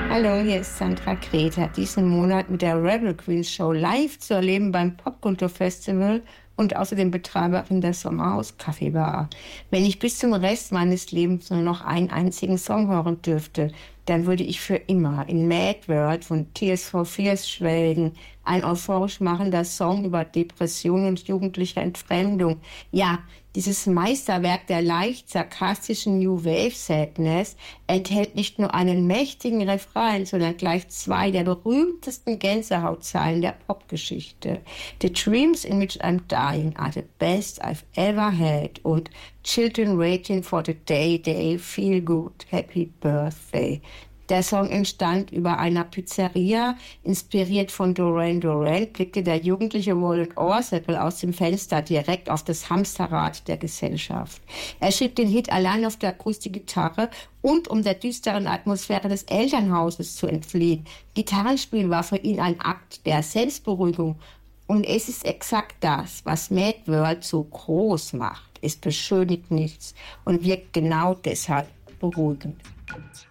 Hallo, hier ist Sandra Greta. Diesen Monat mit der Rebel Queen Show live zu erleben beim Popkulturfestival und außerdem Betreiberin der Sommerhaus Kaffeebar. Wenn ich bis zum Rest meines Lebens nur noch einen einzigen Song hören dürfte, dann würde ich für immer in Mad World von Tears for Fears schwelgen. Ein euphorisch machender Song über Depression und jugendliche Entfremdung. Ja, dieses Meisterwerk der leicht sarkastischen New Wave Sadness enthält nicht nur einen mächtigen Refrain, sondern gleich zwei der berühmtesten Gänsehautzeilen der Popgeschichte. The dreams in which I'm dying are the best I've ever had und Children waiting for the day they feel good, happy birthday. Der Song entstand über einer Pizzeria. Inspiriert von Duran Duran blickte der jugendliche Wallet Orseppel aus dem Fenster direkt auf das Hamsterrad der Gesellschaft. Er schrieb den Hit allein auf der Akustikgitarre und um der düsteren Atmosphäre des Elternhauses zu entfliehen. Gitarrenspiel war für ihn ein Akt der Selbstberuhigung. Und es ist exakt das, was Mad World so groß macht. Es beschönigt nichts und wirkt genau deshalb beruhigend.